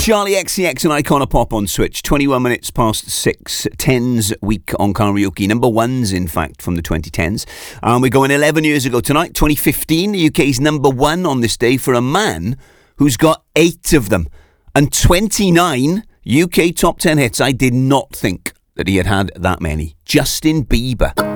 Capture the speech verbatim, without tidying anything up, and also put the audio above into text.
Charlie X C X and Icona Pop on Switch. twenty-one minutes past six. Tens week on karaoke. Number ones, in fact, from the twenty tens. Um, we're going eleven years ago tonight, twenty fifteen. The U K's number one on this day for a man who's got eight of them. And twenty-nine U K top ten hits. I did not think that he had had that many. Justin Bieber.